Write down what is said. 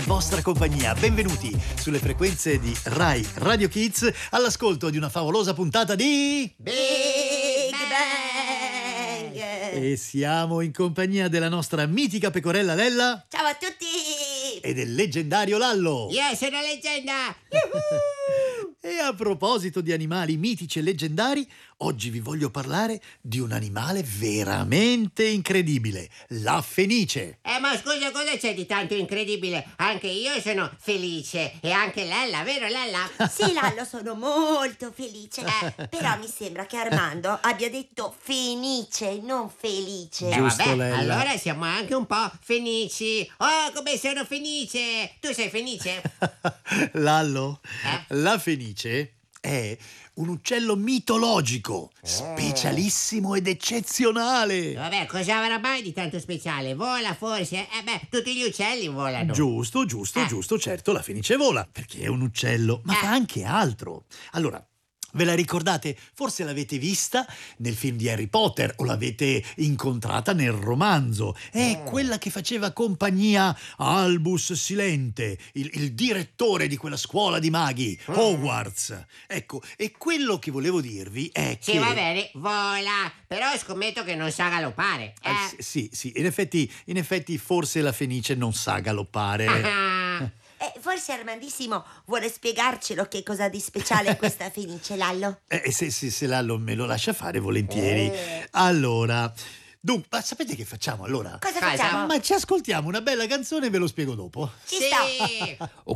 vostra compagnia. Benvenuti sulle frequenze di Rai Radio Kids all'ascolto di una favolosa puntata di Big Bang! E siamo in compagnia della nostra mitica pecorella Lella. Ciao a tutti! E del leggendario Lallo. Io sono leggenda! E a proposito di animali mitici e leggendari, oggi vi voglio parlare di un animale veramente incredibile, la fenice. Ma scusa, cosa c'è di tanto incredibile? Anche io sono felice e anche Lella, vero Lella? Sì, Lallo, sono molto felice. Però mi sembra che Armando abbia detto fenice, non felice. Giusto, vabbè, Lella. allora siamo anche un po' fenici. Oh, come sono felice! Tu sei felice? Lallo, Eh? la fenice è un uccello mitologico, specialissimo ed eccezionale. Vabbè, cosa avrà mai di tanto speciale? Vola forse? Tutti gli uccelli volano. Giusto, certo, la fenice vola, perché è un uccello, ma fa anche altro. Allora, ve la ricordate? Forse l'avete vista nel film di Harry Potter o l'avete incontrata nel romanzo. È quella che faceva compagnia a Albus Silente, il direttore di quella scuola di maghi, Hogwarts. Ecco, e quello che volevo dirvi è Sì, che... va bene, vola, però scommetto che non sa galoppare. Sì, in effetti forse la fenice non sa galoppare. Ah. Forse Armandissimo vuole spiegarcelo che cosa ha di speciale questa fenice, Lallo. Se Lallo me lo lascia fare, volentieri. Allora, dunque, ma sapete che facciamo allora? Cosa Cosa? facciamo? Ma ci ascoltiamo una bella canzone e ve lo spiego dopo. Ci sta. Sì. Ok,